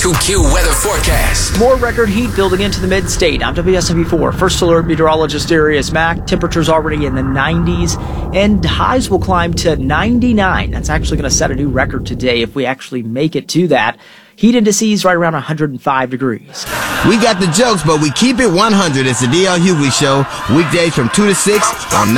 2Q weather forecast. More record heat building into the mid-state. I'm WSMV4 First Alert Meteorologist Darius Mack. Temperatures already in the 90s, and highs will climb to 99. That's actually going to set a new record today if we actually make it to that. Heat indices right around 105 degrees. We got the jokes, but we keep it 100. It's the DL Hughley Show, weekdays from 2 to 6 on